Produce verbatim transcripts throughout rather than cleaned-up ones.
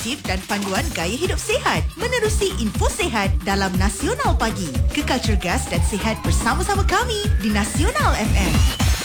aktif dan panduan gaya hidup sihat. Menerusi info sihat dalam Nasional Pagi. Kekal cergas dan sihat bersama-sama kami di Nasional F M.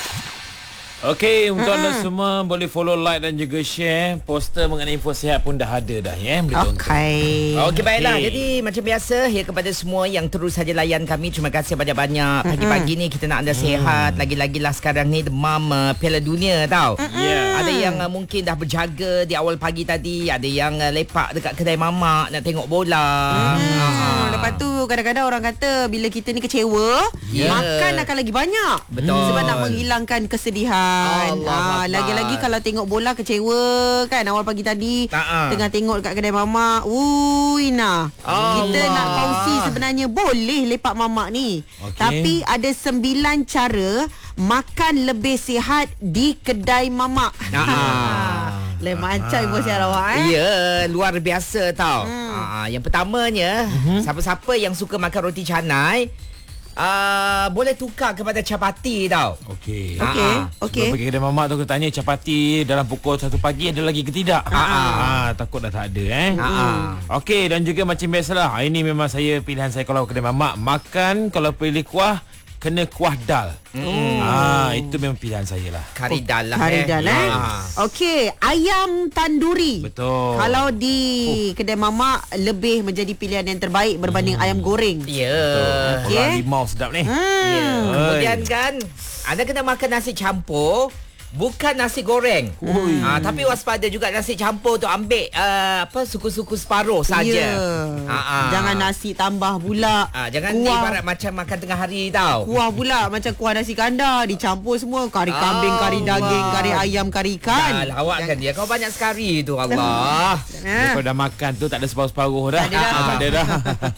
Okey, untuk anda semua boleh follow, like dan juga share. Poster mengenai info sihat pun dah ada dah ya. Okey. Okey, baiklah. Okey. Jadi macam biasa, ya, kepada semua yang terus saja layan kami, terima kasih banyak-banyak. Pagi-pagi ni kita nak anda sihat. Lagi-lagilah sekarang ni demam uh, Piala Dunia tau. Yeah. Ada yang uh, mungkin dah berjaga di awal pagi tadi, ada yang uh, lepak dekat kedai mamak nak tengok bola. Hmm. Lepas tu kadang-kadang orang kata bila kita ni kecewa, Yeah. makan akan lagi banyak. Betul. Sebab nak menghilangkan kesedihan. Allah Ah, Akbar. lagi-lagi kalau tengok bola kecewa kan awal pagi tadi, Ha-ha. tengah tengok dekat kedai mamak. Ui nah. Kita Allah. nak kongsi sebenarnya boleh lepak mamak ni. Okey. Tapi ada sembilan cara makan lebih sihat di kedai mamak. Ha-ha. Lain macam ibu sihat awak eh. Ya, luar biasa tau. Hmm. Aa, yang pertamanya, uh-huh. siapa-siapa yang suka makan roti canai, uh, boleh tukar kepada capati tau. Okey. Okey. Ah, Okey. Sebelum pergi kedai mamak tu aku tanya capati dalam pukul satu pagi ada lagi ke tidak? Ah, ah. Ah, takut dah tak ada eh. Ah. Okey, dan juga macam biasalah. Hari ni memang saya pilihan saya kalau kedai mamak makan kalau pilih kuah kena kuah dal. Mm. Ah, itu memang pilihan saya lah. Kari dal lah. Kari dal eh. Ah. Okey, ayam tanduri. Betul. Kalau di oh. kedai mamak lebih menjadi pilihan yang terbaik berbanding hmm. ayam goreng. Ya. Okey. Orang limau sedap ni. Hmm. Ya. Oi. Kemudian kan, anda kena makan nasi campur. Bukan nasi goreng. Ha, tapi waspada juga nasi campur tu ambil uh, apa suku-suku separuh saja. Ya. Ha, ha. Jangan nasi tambah pula. Ha, jangan kuah, ibarat macam makan tengah hari tau. kuah pula macam kuah nasi kandar dicampur semua, kari kambing, kari daging, kari ayam, kari ikan. Dah lawakkan dia. Kau banyak sekali tu Allah. Ha. Kalau dah makan tu tak ada separuh-separuh dah. Tak ada dah. Ah, tak ada dah.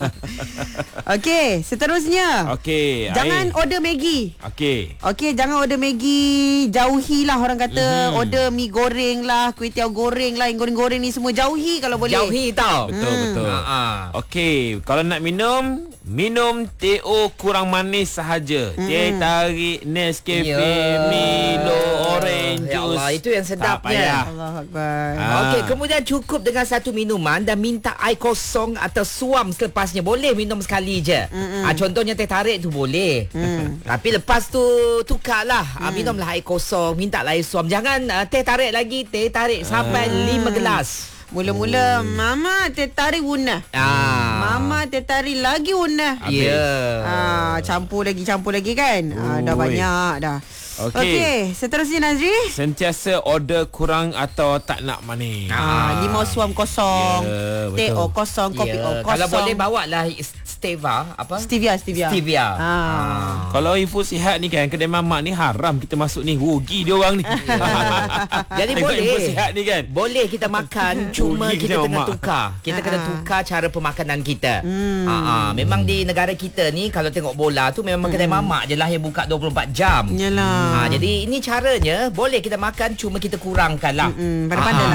Okey, seterusnya. Okey. Jangan Air. order Maggi. Okey. Okey, jangan order Maggi. Jauhi lah orang kata. Mm-hmm. Order mi goreng lah, kuih tiaw goreng lah, yang goreng-goreng ni semua jauhi kalau boleh. Jauhi tau. Betul Hmm. betul. Ha, ha. Okey, kalau nak minum, minum teh O kurang manis sahaja. Hmm. Teh tarik, Nescafe, Ya. Milo, orange Ya juice. Allah, itu yang sedapnya. Tak payah. Allah Akbar. Ah. Okey, kemudian cukup dengan satu minuman dan minta air kosong atau suam selepasnya. Boleh minum sekali je. Ah, contohnya teh tarik tu boleh. Mm. Tapi lepas tu tukarlah. Ah, minumlah air kosong, minta air suam. Jangan ah, teh tarik lagi, teh tarik sampai lima gelas. Mula-mula mama teh tarik unah. Ah. Mama teh tarik lagi unah. Ya. Yeah. Ah, campur lagi campur lagi kan. Ah, dah Oi. banyak dah. Okey. Okey, seterusnya Nazri. Sentiasa order kurang atau tak nak manis. Ah, limau suam kosong. Ya, teh betul. O kosong, kopi Ya, O kosong. kalau boleh bawa lah stevia apa? stevia, stevia. Stevia. Ah. Kalau info sihat ni kan, kedai mamak ni haram kita masuk ni. Rugi dia orang ni. Jadi Tengok boleh. info sihat ni kan. Boleh kita makan, cuma Rugi kita kita kena mak. tukar. Kita kena Ha-ha. tukar cara pemakanan kita. Hmm. Ha, memang di negara kita ni kalau tengok bola tu memang kedai mamak je lah yang buka dua puluh empat jam. Yalah. Ha, jadi ini caranya boleh kita makan, cuma kita kurangkan lah. Mm-mm, pandai-pandai Ha-ha.